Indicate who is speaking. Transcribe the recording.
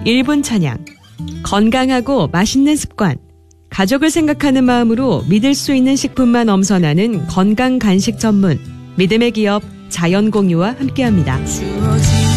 Speaker 1: 1분 찬양. 건강하고 맛있는 습관. 가족을 생각하는 마음으로 믿을 수 있는 식품만 엄선하는 건강 간식 전문. 믿음의 기업 자연공유와 함께합니다.